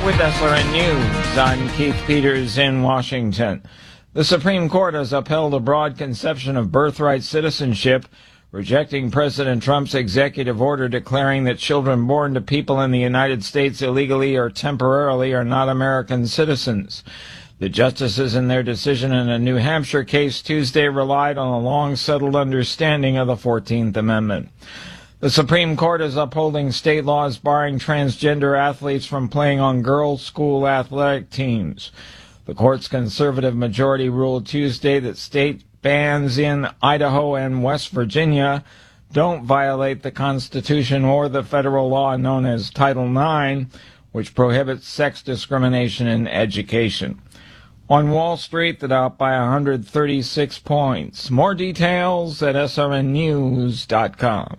With SRN News, I'm Keith Peters in Washington. The Supreme Court has upheld a broad conception of birthright citizenship, rejecting President Trump's executive order declaring that children born to people in the United States illegally or temporarily are not American citizens. The justices in their decision in a New Hampshire case Tuesday relied on a long-settled understanding of the 14th Amendment. The Supreme Court is upholding state laws barring transgender athletes from playing on girls' school athletic teams. The court's conservative majority ruled Tuesday that state bans in Idaho and West Virginia don't violate the Constitution or the federal law known as Title IX, which prohibits sex discrimination in education. On Wall Street, the Dow up by 136 points. More details at srnnews.com.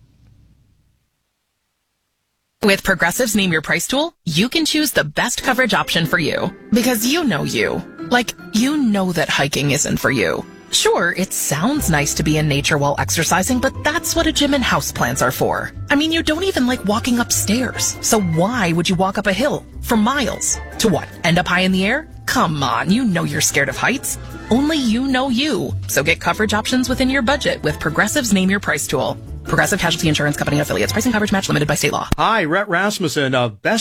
With Progressive's Name Your Price tool, you can choose the best coverage option for you. Because you know you. Like, you know that hiking isn't for you. Sure, it sounds nice to be in nature while exercising, but that's what a gym and houseplants are for. I mean, you don't even like walking upstairs. So why would you walk up a hill for miles? To what, end up high in the air? Come on, you know you're scared of heights. Only you know you. So get coverage options within your budget with Progressive's Name Your Price tool. Progressive Casualty Insurance Company and affiliates. Pricing coverage match limited by state law. Hi, Rhett Rasmussen of Best